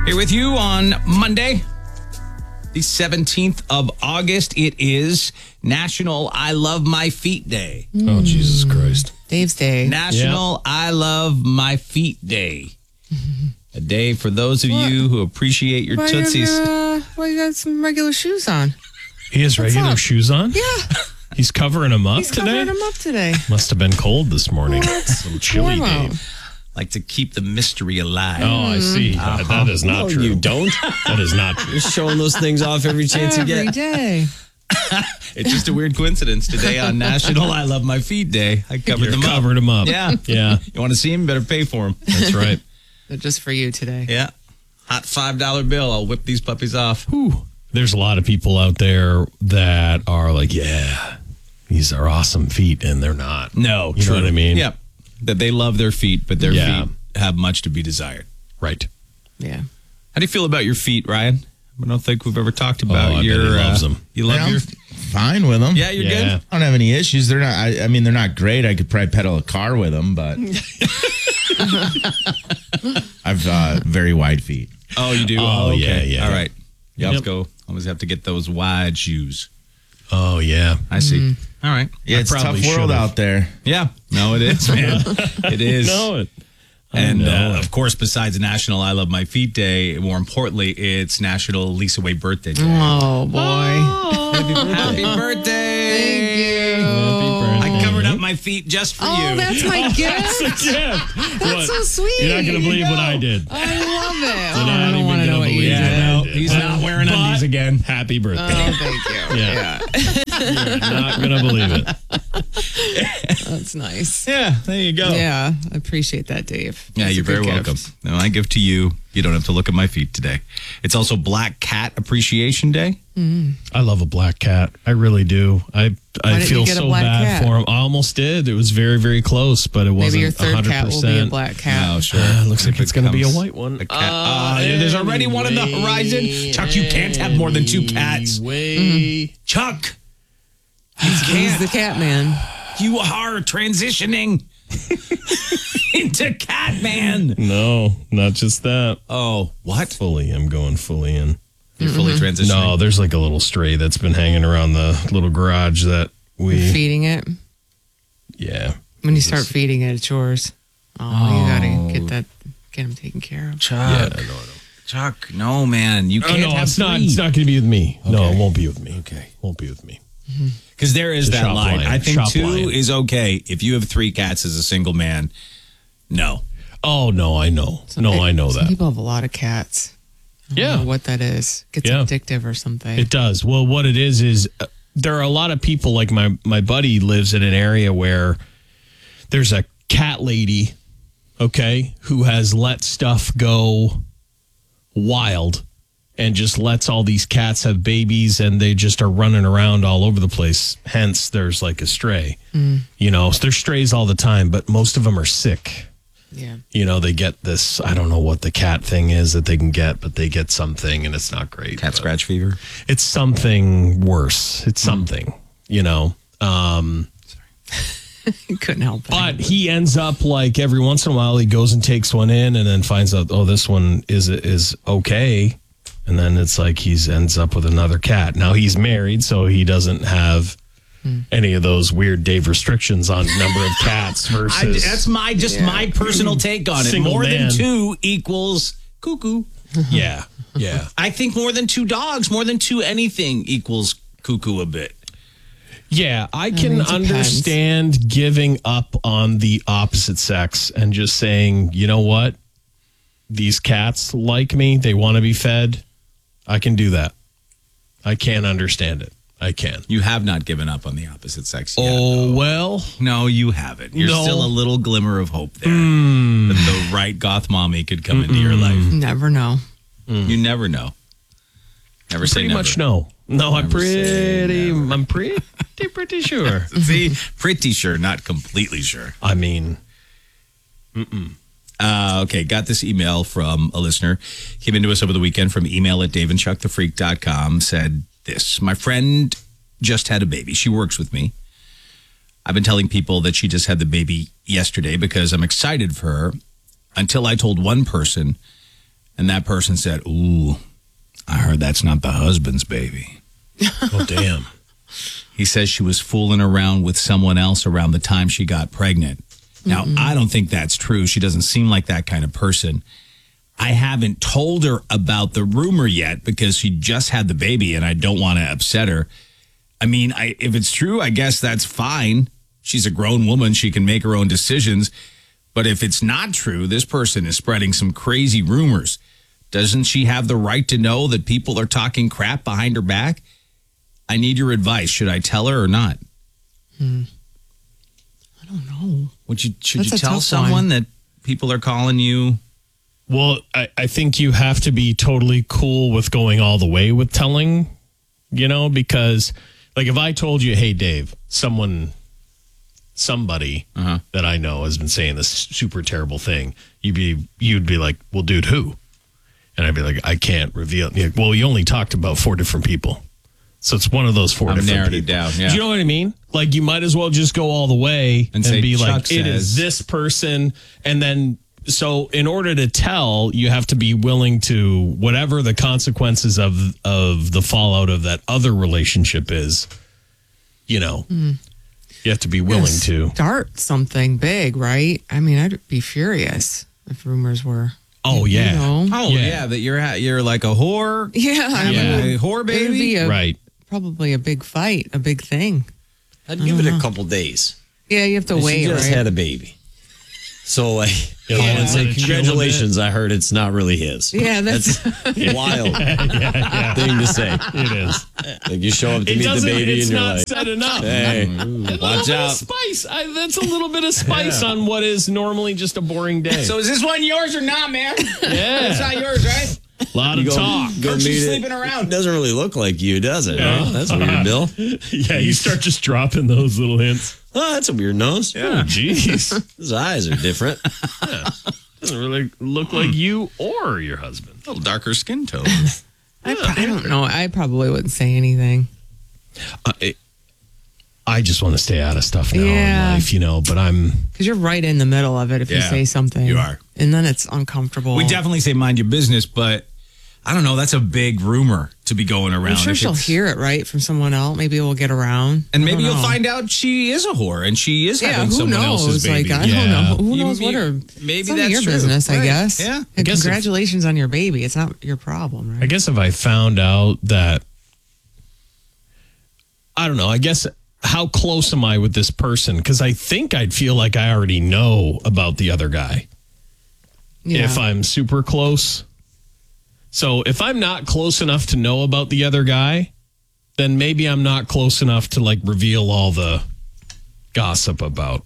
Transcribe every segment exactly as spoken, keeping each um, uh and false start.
Here with you on Monday, the seventeenth of August. It is National I Love My Feet Day. Oh, Jesus Christ. Dave's Day. National yep. I Love My Feet Day. A day for those of what? you who appreciate your why Tootsies. You uh, why you got some regular shoes on? He has What's regular up? shoes on? Yeah. He's covering them up He's today? covering them up today. Must have been cold this morning. What? A little chilly day. Like to keep the mystery alive. Oh, I see. Uh-huh. That is not no, true. You don't? That is not true. You're showing those things off every chance every you get. Day. It's just a weird coincidence today on National I Love My Feet Day. I covered You're them covered up. them up. Yeah. Yeah. You want to see them? You better pay for them. That's right. They're just for you today. Yeah. Hot five dollar bill. I'll whip these puppies off. Whew. There's a lot of people out there that are like, yeah, these are awesome feet, and they're not. No, you true. know what I mean? Yeah, that they love their feet, but their yeah. feet have much to be desired. Right. Yeah. How do you feel about your feet, Ryan? I don't think we've ever talked about oh, I your. Bet he loves uh, them. You love yeah, your. I'm fine with them. Yeah, you're yeah. good. I don't have any issues. They're not. I, I mean, they're not great. I could probably pedal a car with them, but I've uh, very wide feet. Oh, you do. Oh, okay. yeah, yeah. All right. Yep. Let's go. Always have to get those wide shoes. Oh yeah, I see. Mm-hmm. All right. Yeah, I it's a tough world should've. out there. Yeah. No, it is, man. It is. know it. And know uh, it. of course, besides National I Love My Feet Day, more importantly, it's National Lisa Way Birthday Day. Oh boy! Oh, happy birthday! Happy birthday! Thank you. Happy birthday. I covered up my feet just for oh, you. Oh, that's my gift. That's a gift. That's What? so sweet. You're not going to believe what I did. I love it. You're Oh, not I don't even want to know gonna what you believe did. what I no, did. he's not wearing But undies again. Happy birthday. Oh, thank you. Yeah. Yeah. You're not going to believe it. That's nice. Yeah, there you go. Yeah, I appreciate that, Dave. Yeah, That's you're a good very gift. welcome. No, I give to you. You don't have to look at my feet today. It's also Black Cat Appreciation Day. I love a black cat. I really do. I I didn't feel you get a so black bad cat? for him. I almost did. It was very, very close, but it wasn't Maybe your third one hundred percent. cat will be a black cat. No, sure. Uh, looks like If it's it going to be a comes- white one. A cat. Uh, there's already one on the horizon. Chuck, you can't have more than two cats. Way. Chuck, He's, he's the cat man. you are transitioning into Catman. No, not just that. Oh, what? Fully, I'm going fully in. You're fully transitioning? No, there's like a little stray that's been hanging around the little garage that we. You're feeding it. Yeah. When you start feeding it, it's yours. Oh, you gotta get that, get him taken care of. Chuck. Yeah, I know, I know. Chuck, no, man. You Oh, can't no, have it's not. three. It's not going to be with me. No, Okay. it won't be with me. Okay. Won't be with me. Because there is It's a that shop line. line. I think Shop two line. is okay. If you have three cats as a single man, no. Oh no, I know. No, I know Some that. people have a lot of cats. I don't Yeah. know what that is. Gets Yeah. addictive or something. It does. Well, what it is is uh, there are a lot of people. Like my my buddy lives in an area where there's a cat lady, okay, who has let stuff go wild and just lets all these cats have babies and they just are running around all over the place. Hence, there's like a stray. You know, so there's strays all the time, but most of them are sick. yeah. You know, they get this, I don't know what the cat thing is that they can get, but they get something and it's not great. Cat but scratch fever? It's something worse. It's something, you know. Um, You couldn't help it. but he ends up like every once in a while he goes and takes one in and then finds out, oh, this one is is okay. And then it's like he's ends up with another cat. Now he's married, so he doesn't have any of those weird Dave restrictions on number of cats I, versus. that's my just Yeah. my personal take on it. Single More man. than two equals cuckoo. yeah, yeah. I think more than two dogs, more than two anything equals cuckoo a bit. Yeah, I mean, can it depends. understand giving up on the opposite sex and just saying, you know what? These cats like me. They want to be fed. I can do that. I can understand it. I can. You have not given up on the opposite sex yet. Oh, though. well. No, you haven't. You're No. still a little glimmer of hope there. That the right goth mommy could come into your life. Never know. You never know. Never say Pretty never. much no. No, I'm Never say pretty, never. I'm pretty, pretty sure. See, pretty sure, not completely sure. I mean, Uh, okay, got this email from a listener. Came into us over the weekend from email at dave and chuck the freak dot com. Said this. My friend just had a baby. She works with me. I've been telling people that she just had the baby yesterday because I'm excited for her until I told one person And that person said, ooh, I heard that's not the husband's baby. Oh, damn. He says she was fooling around with someone else around the time she got pregnant. Now, mm-hmm. I don't think that's true. She doesn't seem like that kind of person. I haven't told her about the rumor yet because she just had the baby and I don't want to upset her. I mean, I, if it's true, I guess that's fine. She's a grown woman. She can make her own decisions. But if it's not true, this person is spreading some crazy rumors. Doesn't she have the right to know that people are talking crap behind her back? I need your advice. Should I tell her or not? Hmm. I don't know. Would you should That's you a tell tough someone one. that people are calling you? Well, I, I think you have to be totally cool with going all the way with telling, you know, because like if I told you, hey, Dave, someone, somebody Uh-huh. that I know has been saying this super terrible thing, you'd be, you'd be like, well, dude, who? And I'd be like, I can't reveal. You're like, well, you only talked about four different people. So it's one of those four I'm different narrowed it people. down, yeah. Do you know what I mean? Like you might as well just go all the way And and, say, be Chuck like, it is says- this person. And then, so in order to tell, you have to be willing to, whatever the consequences of, of the fallout of that other relationship is, you know, Mm. you have to be willing to. Start something big, right? I mean, I'd be furious if rumors were. Oh, yeah. You know? Oh Yeah. yeah, that you're at, you're like a whore. Yeah, I Yeah. mean, A whore it would baby. be a, Right. probably a big fight, a big thing. I'd give it a couple days. Yeah, you have to She wait, just right? had a baby. So like, Yeah, I would let say it chill a bit. congratulations. I heard it's not really his. yeah, that's, Wild thing to say. It is. Like you show up to It meet the doesn't, baby it's and you're not like, said enough. hey, A little watch bit of out. spice. I, that's a little bit of spice on what is normally just a boring day. So is this one yours or not, man? yeah, It's not yours, right? a lot You of go, talk. go Aren't you meet it. sleeping around? It doesn't really look like you, does it? Huh? That's weird, Bill. Yeah, you start just dropping those little hints. Oh, that's a weird nose. Oh, jeez. His eyes are different. Doesn't really look like you or your husband. A little darker skin tone. I, pro- I don't know. I probably wouldn't say anything. I, I just want to stay out of stuff now Yeah. in life, you know, but I'm. Because you're right in the middle of it if you Yeah, say something. you are. And then it's uncomfortable. We definitely say mind your business, but I don't know. That's a big rumor to be going around. I'm sure If she'll it's- hear it, right, from someone else. Maybe we'll get around. And I maybe don't you'll know. find out she is a whore and she is Yeah, having who someone knows? else's baby. Like, I Yeah. don't know. Who You- knows what you- her. maybe it's none that's of your true. business, I Right. guess. Yeah. And I guess if- congratulations on your baby. It's not your problem, right? I guess if I found out that. I don't know. I guess how close am I with this person? Because I think I'd feel like I already know about the other guy. Yeah. If I'm super close. So if I'm not close enough to know about the other guy, then maybe I'm not close enough to like reveal all the gossip about.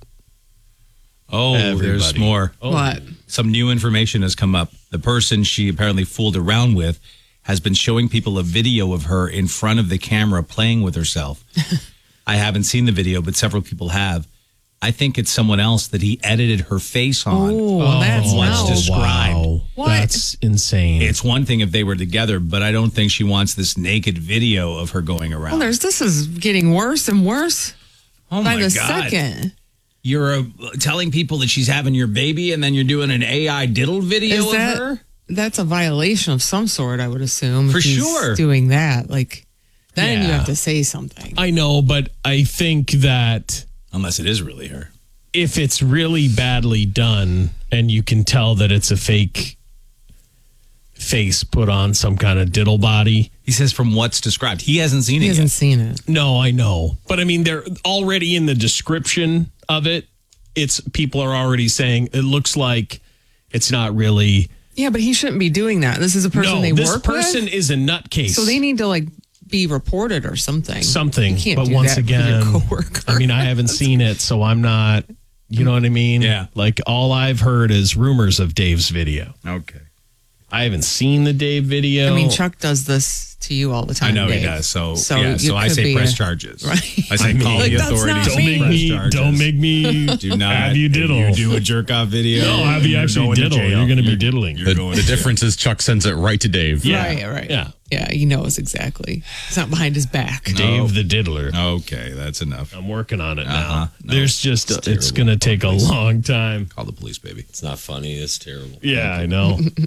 Oh, there's Everybody. more. Oh, What? Some new information has come up. The person she apparently fooled around with has been showing people a video of her in front of the camera playing with herself. I haven't seen the video, but several people have. I think it's someone else that he edited her face on. Oh, that's what's no. described. wow. What? That's insane. It's one thing if they were together, but I don't think she wants this naked video of her going around. Well, there's this is getting worse and worse oh by my the God. second. You're uh, telling people that she's having your baby and then you're doing an A I diddle video Is of that her? that's a violation of some sort? I would assume For if he's sure. doing that. Like then you Yeah. have to say something. I know, but I think that Unless it is really her. if it's really badly done and you can tell that it's a fake face put on some kind of diddle body. He says from what's described. He hasn't seen He it hasn't yet. seen it. No, I know. But I mean, they're already in the description of it. It's people are already saying it looks like it's not really. Yeah, but he shouldn't be doing that. This is a person no, they this work person with. is a nutcase. So they need to like be reported or something. something. You can't but do once that with again, your coworker. I mean, I haven't seen it, so I'm not. You know what I mean? Yeah. Like all I've heard is rumors of Dave's video. Okay. I haven't seen the Dave video. I mean, Chuck does this to you all the time. I know he Dave. does. So, So yeah, you so I could say be press a- charges. Right. I say I mean- call Like, the that's authorities. not don't make Press me. charges. Don't make me. Do not have you if diddle. You do a jerk off video. No, have you you're actually going to diddle? jail. You're going to be diddling. You're The, going the to jail. difference is Chuck sends it right to Dave. Yeah. Right, right. Yeah. Yeah, he knows exactly. It's not behind his back. Dave the diddler. Okay, that's enough. I'm working on it now. Uh-huh. No, There's just it's it's, terrible. going to take a long time. Call the police, baby. It's not funny. It's terrible. Yeah, I know.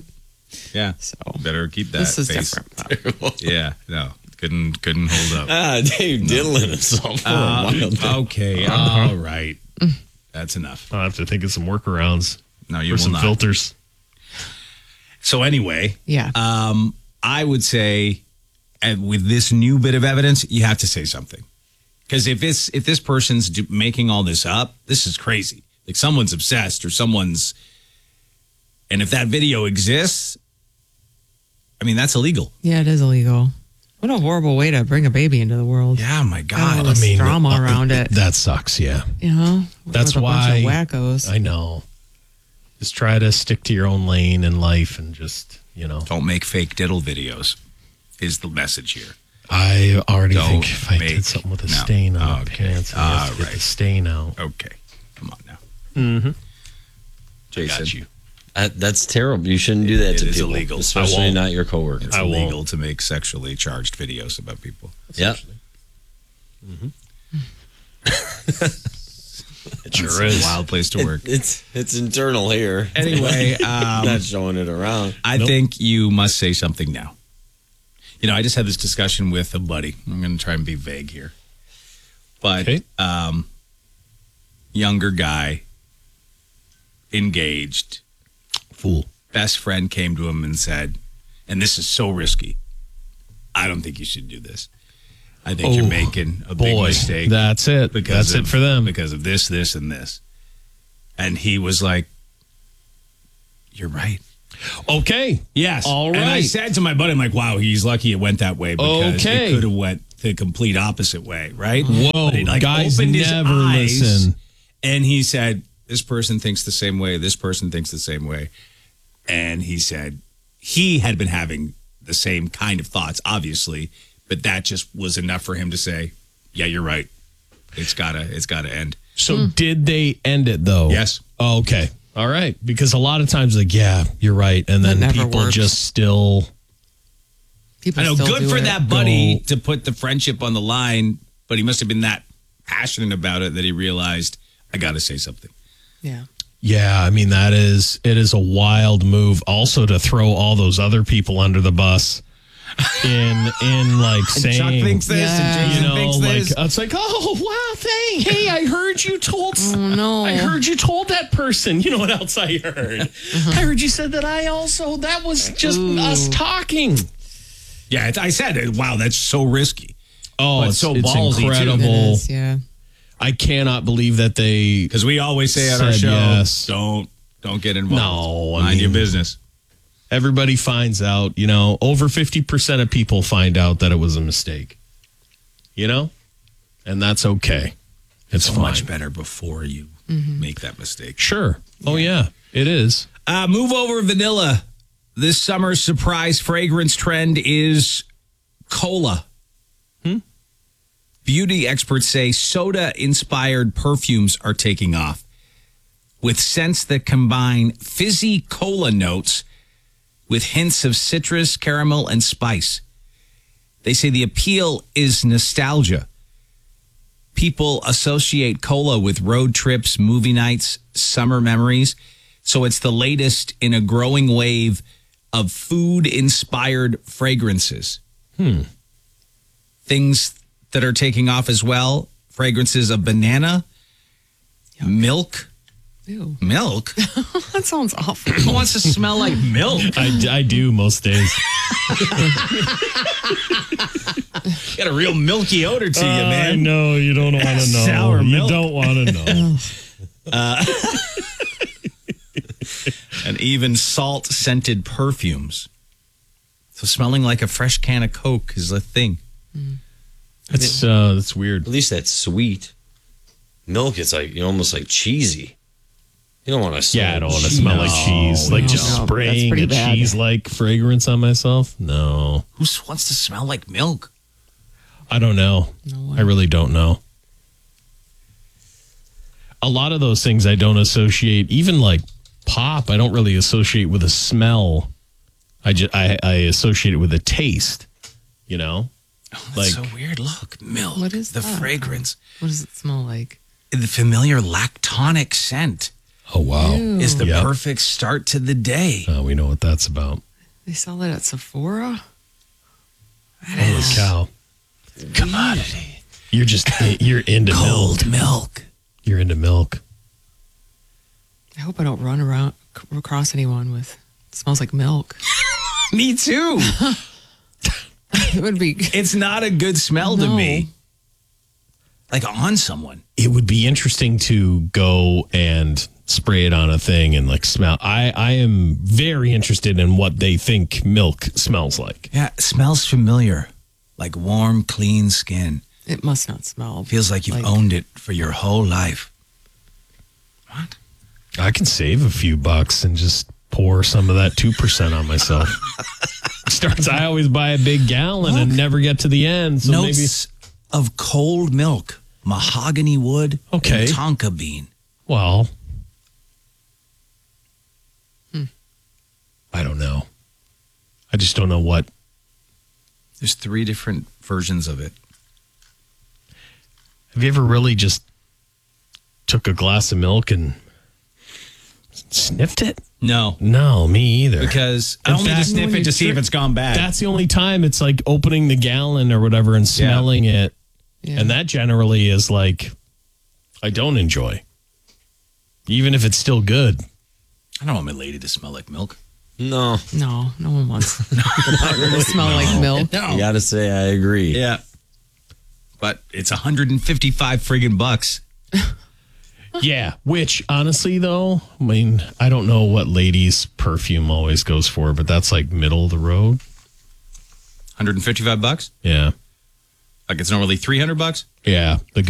Yeah. So Better keep that this is face. different. Yeah. No. Couldn't couldn't hold up. Ah, Dave diddling himself for Uh, a while. there. okay. All right. That's enough. I'll have to think of some workarounds No, you for will some not. filters. So anyway, Yeah. um, I would say, and with this new bit of evidence, you have to say something. Because if this if this person's do, making all this up, this is crazy. Like someone's obsessed or someone's, and if that video exists, I mean that's illegal. Yeah, it is illegal. What a horrible way to bring a baby into the world. Yeah, my God. all this drama uh, around it. That sucks, yeah. You know, That's with a why bunch of wackos. I know. Just try to stick to your own lane in life and just, you know. Don't make fake diddle videos. Is the message here? I already Don't think if I make- did something with a no. stain on my Okay. pants, I have to All get right. the stain out. Okay, come on now, Mm-hmm. Jason. Got you. Uh, that's terrible. You shouldn't do that It to is people, illegal. I especially won't. not your coworker. It's I won't. illegal to make sexually charged videos about people. Yeah, It sure It's is. a wild place to work. it's it's internal here. Anyway, um, not showing it around. I Nope. think you must say something now. You know, I just had this discussion with a buddy. I'm going to try and be vague here. But Okay. um, younger guy, engaged, Fool. best friend came to him and said, and this is so risky, I don't think you should do this. I think you're Oh, making a big Boy, mistake. that's it. because That's of- it for them. Because of this, this, and this. And he was like, you're right. Okay. Yes. All And I right. said to my buddy, I'm like, wow, he's lucky it went that way because Okay. it could have went the complete opposite way, right? Whoa, But it, like, guys opened his never eyes, listen. And he said, this person thinks the same way. This person thinks the same way. And he said he had been having the same kind of thoughts, obviously, but that just was enough for him to say, yeah, you're right. It's gotta, it's gotta end. So did they end it though? Yes. Oh, okay. All right. Because a lot of times, like, yeah, you're right, and then That never people works. just still. People I know, still good do for it. that buddy Go- to put the friendship on the line, but he must have been that passionate about it that he realized, I got to say something. Yeah. Yeah, I mean that is it is a wild move. Also to throw all those other people under the bus in in like saying. Chuck thinks this, Yeah. and You Jason know, thinks like this. it's like, oh wow, thing. Hey, I heard you told. Oh, no. I heard you told that person. You know what else I heard? I heard you said that I also. That was just us talking. Yeah, it's, I said, wow, that's so risky. Oh, But it's so it's ballsy, too. It incredible. is, yeah. I cannot believe that they. Because we always say on our Said show, yes. don't don't get involved. No, I Mind your mean- business. Everybody finds out. You know, over fifty percent of people find out that it was a mistake. You know, and that's okay. It's So fine. much better before you make that mistake. Sure. Oh yeah, it is. Uh, move over vanilla. This summer's surprise fragrance trend is cola. Hmm? Beauty experts say soda-inspired perfumes are taking off with scents that combine fizzy cola notes with hints of citrus, caramel, and spice. They say the appeal is nostalgia. People associate cola with road trips, movie nights, summer memories. So it's the latest in a growing wave of food-inspired fragrances. Hmm. Things that are taking off as well. Fragrances of banana, milk. Ew. Milk? That sounds awful. Who wants to smell like milk? I, I do most days. Got a real milky odor to you, man. know you don't want to know. Sour you milk. don't want to know. And even salt-scented perfumes. So smelling like a fresh can of Coke is a thing. That's uh, that's weird. At least that's sweet. Milk, it's like you know, almost like cheesy. You don't want to. Yeah, I don't want to smell like cheese. Like no, just no, that's spraying pretty a bad. cheese-like fragrance on myself. No, Who wants to smell like milk? I don't know. No way. I really don't know. A lot of those things I don't associate, even like pop, I don't really associate with a smell. I just I, I associate it with a taste, you know? That's Like- so weird. Look, milk. What is the that? fragrance? What does it smell like? The familiar lactonic scent Oh wow. Ew. is the Yep. perfect start to the day. Uh, we know what that's about. They sell that at Sephora? Holy cow. Commodity. You're just, you're into Cold milk. milk. You're into milk. I hope I don't run around across anyone with it smells like milk. Me too. It would be. It's not a good smell to No. me. Like on someone. It would be interesting to go and spray it on a thing and like smell. I, I am very interested in what they think milk smells like. Yeah, it smells familiar. Like warm, clean skin. It must not smell. Feels like you've owned it for your whole life. What? I can save a few bucks and just pour some of that two percent on myself. Starts, I always buy a big gallon and never get to the end. So maybe Notes of cold milk, mahogany wood, Okay. and tonka bean. Well, I don't know. I just don't know what. There's three different versions of it. Have you ever really just took a glass of milk and sniffed it? No, No, me either. because I In only fact, just sniff when it you to see if drink- it's gone bad. That's the only time it's like opening the gallon or whatever and smelling it. Yeah. And that generally is like, I don't enjoy. Even if it's still good. I don't want my lady to smell like milk. No, No, no one wants to smell like milk. No. you got to say I agree. Yeah. But it's one hundred fifty-five friggin' bucks. Yeah, which honestly though, I mean, I don't know what ladies' perfume always goes for, but that's like middle of the road. one hundred fifty-five bucks? Yeah. Like it's normally three hundred bucks? Yeah. The